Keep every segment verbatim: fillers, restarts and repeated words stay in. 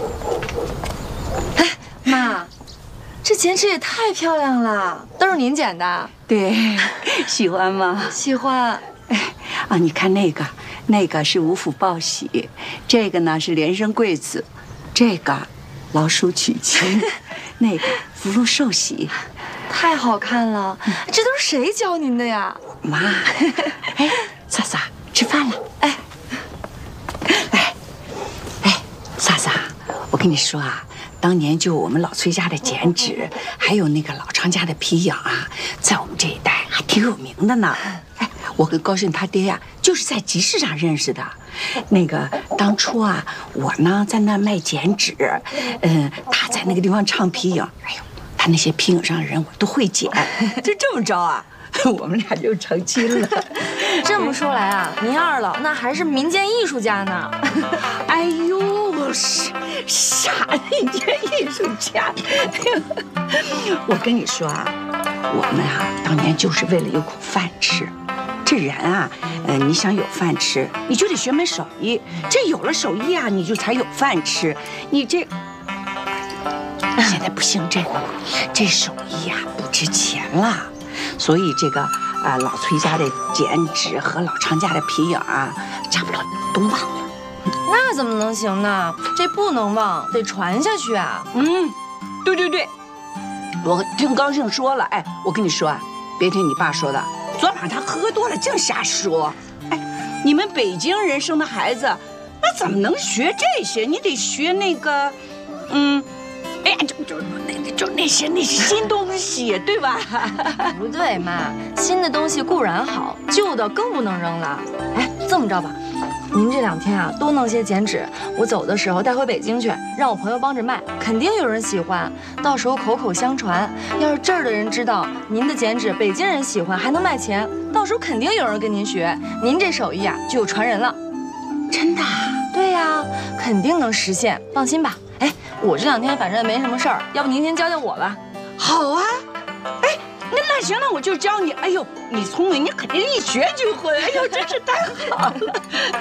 哎，妈，这剪纸也太漂亮了，都是您剪的？ 对，喜欢吗？ 喜欢。 哎，啊，你看那个，那个是五福报喜，这个呢是连生贵子，这个老鼠娶亲，那个福禄寿喜， 太好看了。这都是谁教您的呀？ 妈，哎，萨萨，吃饭了。哎，来，哎，萨萨，我跟你说啊。当年就我们老崔家的剪纸，还有那个老常家的皮影啊，在我们这一带还挺有名的呢。哎，我跟高顺他爹呀、啊，就是在集市上认识的。那个当初啊，我呢在那卖剪纸，嗯，他在那个地方唱皮影。哎呦，他那些皮影上的人我都会剪，就这么着啊，我们俩就成亲了。 这么说来啊，您二老那还是民间艺术家呢。 哎呦，是啥民间艺术家？我跟你说啊，我们啊当年就是为了有口饭吃。这人啊，呃，你想有饭吃，你就得学门手艺。这有了手艺啊，你就才有饭吃。你这现在不兴这个，这手艺呀、啊、不值钱了。所以这个啊、呃，老崔家的剪纸和老常家的皮影啊，差不多都忘了。 那怎么能行呢？这不能忘，得传下去啊！ 嗯，对对对，我听高兴说了，哎，我跟你说啊，别听你爸说的，昨晚上他喝多了，净瞎说。哎，你们北京人生的孩子，那怎么能学这些？你得学那个，嗯，哎呀，就就那个就那些那些新东西，对吧？ 不对，妈，新的东西固然好，旧的更不能扔了。哎，这么着吧。您这两天啊，多弄些剪纸，我走的时候带回北京去，让我朋友帮着卖，肯定有人喜欢。到时候口口相传，要是这儿的人知道您的剪纸北京人喜欢，还能卖钱，到时候肯定有人跟您学，您这手艺啊就有传人了。 真的？ 对呀，肯定能实现，放心吧。哎，我这两天反正也没什么事儿，要不您先教教我吧？ 好啊，哎。那那行，那我就教你。哎呦，你聪明，你肯定一学就会。哎呦，真是太好了，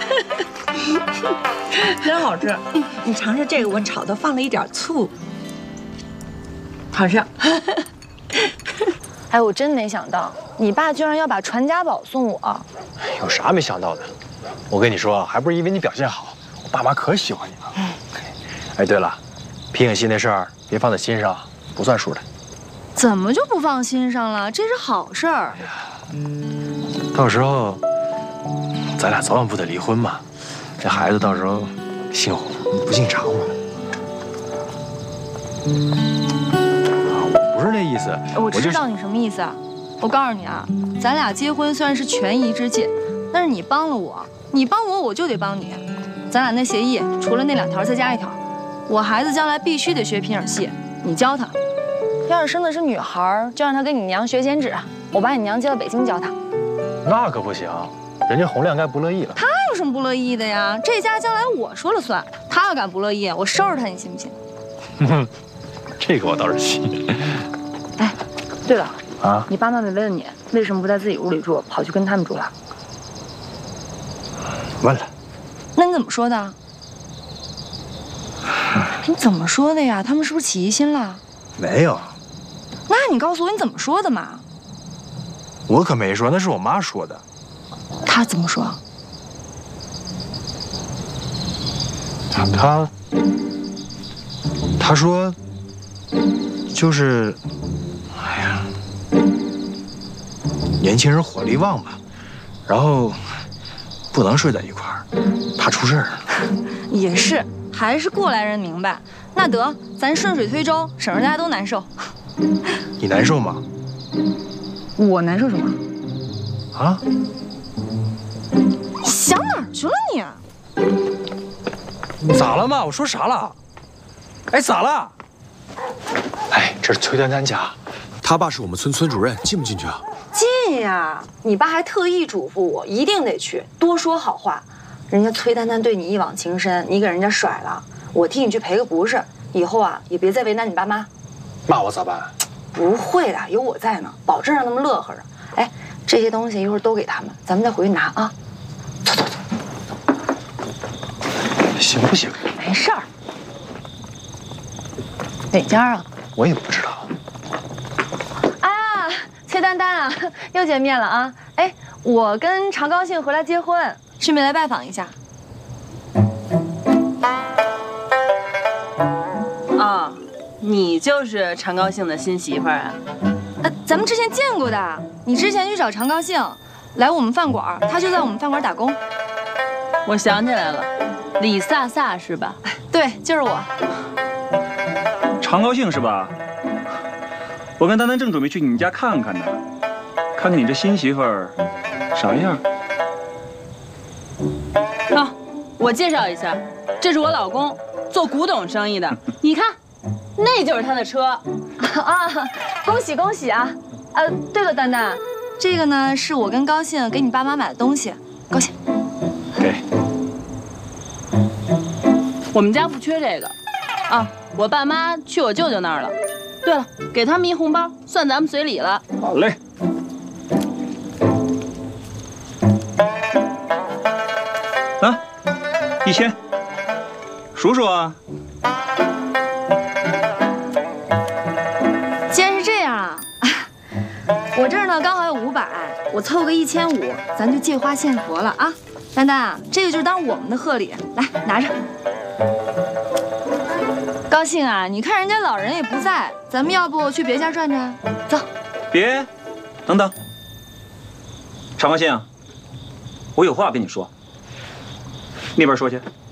真好吃。嗯，你尝尝这个，我炒的放了一点醋，好吃。 哎，我真没想到，你爸居然要把传家宝送我。 有啥没想到的？我跟你说，还不是因为你表现好，我爸妈可喜欢你了。嗯。哎，对了，皮影戏那事儿别放在心上，不算数的。 怎么就不放心上了？这是好事儿。 到时候咱俩早晚不得离婚嘛？这孩子到时候姓洪不姓常嘛？我不是那意思。 我知道你什么意思啊！我告诉你啊，咱俩结婚虽然是权宜之计，但是你帮了我，你帮我我就得帮你。咱俩那协议除了那两条再加一条，我孩子将来必须得学皮影戏，你教他。要是生的是女孩，就让她跟你娘学剪纸，我把你娘接到北京教她。 那可不行，人家洪亮该不乐意了。 他有什么不乐意的呀？这家将来我说了算，他要敢不乐意，我收拾他，你信不信？ 哼，这个我倒是信。 哎，对了啊， 你爸妈没问你为什么不在自己屋里住，跑去跟他们住了？ 问了。 那你怎么说的？你怎么说的呀？他们是不是起疑心了？ 没有。 那你告诉我你怎么说的嘛？ 我可没说，那是我妈说的。 她怎么说？ 她她说，就是，哎呀，年轻人火力旺吧，然后不能睡在一块儿，怕出事儿。 也是，还是过来人明白。那得，咱顺水推舟，省着大家都难受。 你难受吗？ 我难受什么？ 啊？ 你想哪儿去了你？ 咋了嘛？我说啥了？哎，咋了？哎，这是崔丹丹家， 他爸是我们村村主任，进不进去啊？ 进呀！你爸还特意嘱咐我，一定得去，多说好话。人家崔丹丹对你一往情深，你给人家甩了，我替你去赔个不是。以后啊，也别再为难你爸妈。 骂我咋办？ 不会的，有我在呢，保证让他们乐呵着。哎，这些东西一会儿都给他们，咱们再回去拿啊。走走走。 行不行？ 没事儿。 哪家啊？ 我也不知道。 啊，崔丹丹啊，又见面了啊！哎，我跟常高兴回来结婚，顺便来拜访一下。 啊，你就是常高兴的新媳妇儿啊？ 呃，咱们之前见过的。你之前去找常高兴，来我们饭馆，他就在我们饭馆打工。 我想起来了，李飒飒是吧？ 对，就是我。 常高兴是吧？我跟丹丹正准备去你们家看看呢，看看你这新媳妇儿啥样。 啊，我介绍一下，这是我老公，做古董生意的。你看，那就是他的车。 啊，恭喜恭喜啊！呃，对了，丹丹，这个呢是我跟高兴给你爸妈买的东西，高兴。 给。 我们家不缺这个，啊，我爸妈去我舅舅那儿了。对了，给他们一红包，算咱们随礼了。 好嘞。啊，一千，数数啊。 既然是这样啊，我这儿呢刚好有五百，我凑个一千五，咱就借花献佛了啊！丹丹啊，这个就是当我们的贺礼，来拿着。高兴啊，你看人家老人也不在，咱们要不去别家转转？走。 别，等等。常高兴，我有话跟你说。那边说去。